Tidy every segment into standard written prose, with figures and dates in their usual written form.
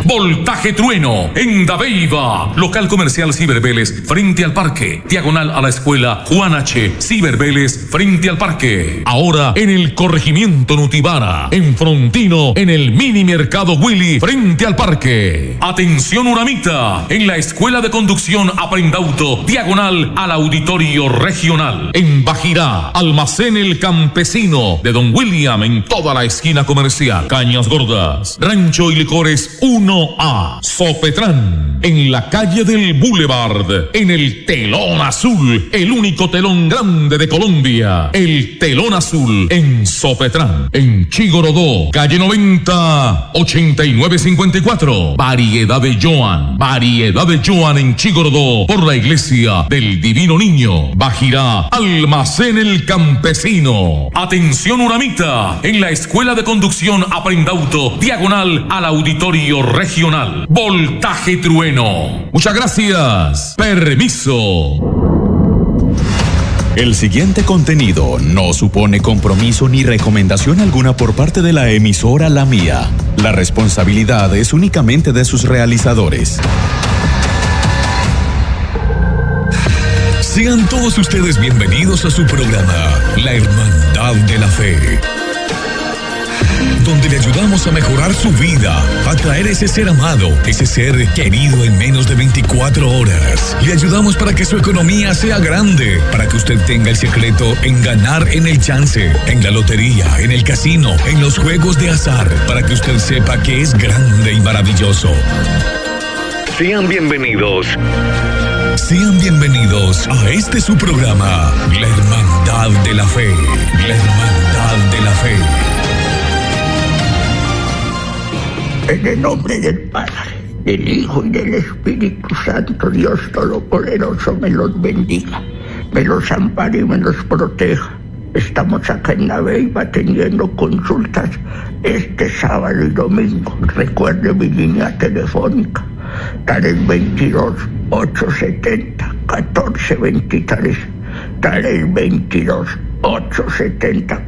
Voltaje Trueno en Dabeiba. Local comercial Cibervélez frente al parque. Diagonal a la escuela Juan H. Cibervélez frente al parque. Ahora en el corregimiento Nutibara. En Frontino, en el mini mercado Willy frente al parque. Atención Uramita. En la escuela de conducción Aprendauto. Diagonal al auditorio regional. En Bajirá. Almacén El Campesino de Don William en toda la esquina comercial. Cañas Gordas. Rancho y Licores 1A. Sopetrán. En la calle del Boulevard. En el Telón Azul. El único telón grande de Colombia. El Telón Azul. En Sopetrán. En Chigorodó. Calle 90. 8954. Variedad de Joan. Variedad de Joan en Chigorodó. Por la iglesia del Divino Niño. Bajirá. Almacén El Campesino. Atención Uramita. En la escuela de conducción Aprendauto. Diagonal al auditorio regional. Voltaje Trueno. Muchas gracias. Permiso. El siguiente contenido no supone compromiso ni recomendación alguna por parte de la emisora La Mía. La responsabilidad es únicamente de sus realizadores. Sean todos ustedes bienvenidos a su programa, La Hermandad de la Fe, donde le ayudamos a mejorar su vida, a traer ese ser amado, ese ser querido en menos de 24 horas. Le ayudamos para que su economía sea grande, para que usted tenga el secreto en ganar en el chance, en la lotería, en el casino, en los juegos de azar, para que usted sepa que es grande y maravilloso. Sean bienvenidos a este su programa, La Hermandad de la Fe, La Hermandad de la Fe. En el nombre del Padre, del Hijo y del Espíritu Santo, Dios Todopoderoso me los bendiga, me los ampare y me los proteja. Estamos acá en Dabeiba atendiendo consultas este sábado y domingo. Recuerde mi línea telefónica, 322 870 1423, 322 870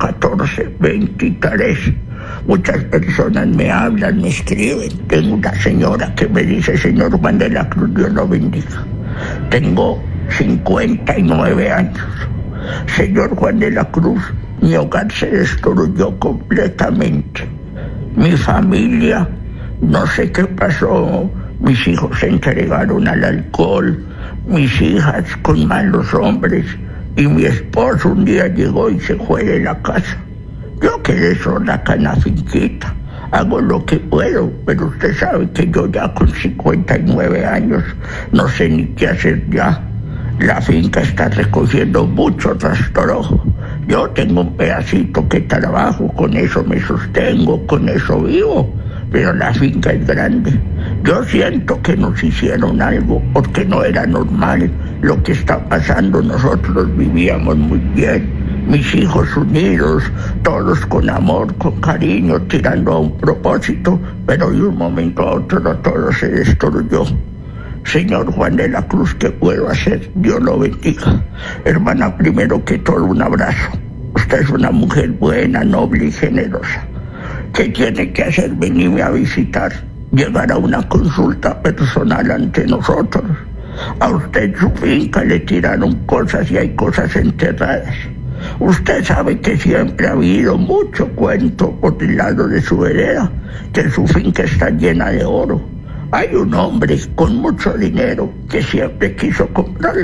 1423. Muchas personas me hablan, me escriben. Tengo una señora que me dice: señor Juan de la Cruz, Dios lo bendiga. Tengo 59 años. Señor Juan de la Cruz, mi hogar se destruyó completamente. Mi familia, no sé qué pasó. Mis hijos se entregaron al alcohol, mis hijas con malos hombres, y mi esposo un día llegó y se fue de la casa. Yo quedé sola acá en la finquita. Hago lo que puedo, pero usted sabe que yo ya con 59 años no sé ni qué hacer ya. La finca está recogiendo mucho rastrojo. Yo tengo un pedacito que trabajo, con eso me sostengo, con eso vivo, pero la finca es grande. Yo siento que nos hicieron algo, porque no era normal lo que está pasando. Nosotros vivíamos muy bien, mis hijos unidos, todos con amor, con cariño, tirando a un propósito, pero de un momento a otro todo se destruyó. Señor Juan de la Cruz, ¿qué puedo hacer? Dios lo bendiga. Hermana, primero que todo, un abrazo. Usted es una mujer buena, noble y generosa. ¿Qué tiene que hacer? Venirme a visitar, llegar a una consulta personal ante nosotros. A usted en su finca le tiraron cosas y hay cosas enterradas. Usted sabe que siempre ha habido mucho cuento por el lado de su vereda, que su finca está llena de oro. Hay un hombre con mucho dinero que siempre quiso comprar